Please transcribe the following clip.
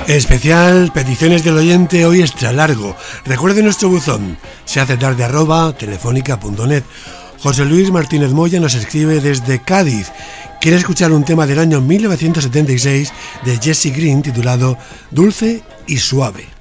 Especial peticiones del oyente hoy extra largo. Recuerde nuestro buzón, se hace tarde @telefónica.net. José Luis Martínez Moya nos escribe desde Cádiz. Quiere escuchar un tema del año 1976 de Jesse Green titulado Dulce y Suave.